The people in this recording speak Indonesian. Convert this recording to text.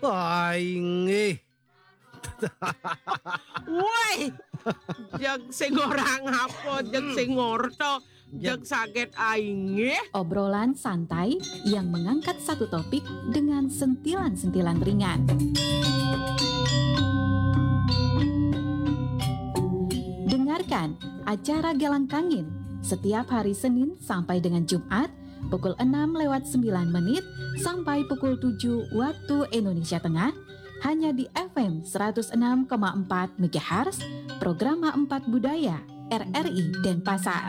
Aing Woi, jag sing ora ngapot, jag sing ngorto, jag sakit aing. Obrolan santai yang mengangkat satu topik dengan sentilan-sentilan ringan. Dengarkan acara Gelang Kangin setiap hari Senin sampai dengan Jumat pukul 6:09 sampai pukul 7 waktu Indonesia Tengah hanya di FM 106,4 MHz, Programa 4 Budaya RRI Denpasar.